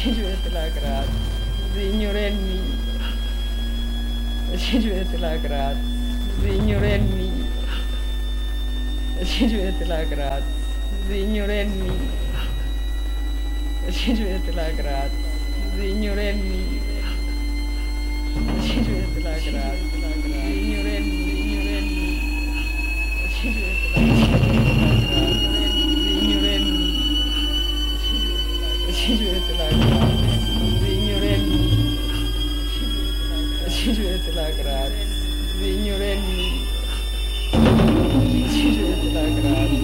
la grazia, Signore mio, ricevete la grazia, Signore mio, ricevete la grazia, Signore mio, ricevete la grazia, Signore mio, ricevete la grazia, Signore mio, ricevete la grazia, Signore mio. Ricevete la grazia, Signore mio, ricevete la grazia, Signore mio, ricevete la grazia.